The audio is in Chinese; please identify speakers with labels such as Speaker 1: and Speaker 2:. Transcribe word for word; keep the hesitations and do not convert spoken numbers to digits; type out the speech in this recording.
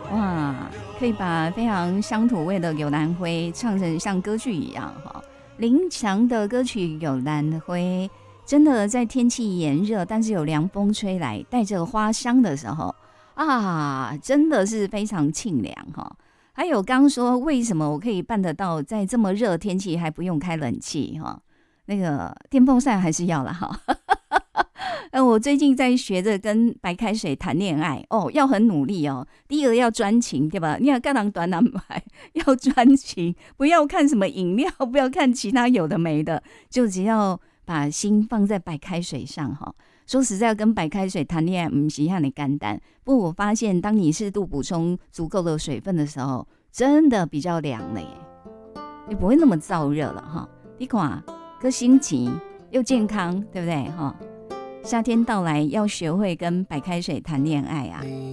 Speaker 1: 哇，可以把非常乡土味的《有兰灰》唱成像歌剧一样哈。林强的歌曲《有兰灰》，真的在天气炎热，但是有凉风吹来，带着花香的时候啊，真的是非常沁凉哈。还有刚说为什么我可以办得到，在这么热的天气还不用开冷气哈？那个电风扇还是要了哈。呃，我最近在学着跟白开水谈恋爱哦，要很努力哦。第一个要专情，对吧？你要干人短男白，要专情，不要看什么饮料，不要看其他有的没的，就只要把心放在白开水上哈。说实在，跟白开水谈恋爱不是那么简单。不过我发现，当你适度补充足够的水分的时候，真的比较凉了耶，也不会那么燥热了哈。你看，可心情又健康，对不对哈？夏天到来，要学会跟白开水谈恋爱啊！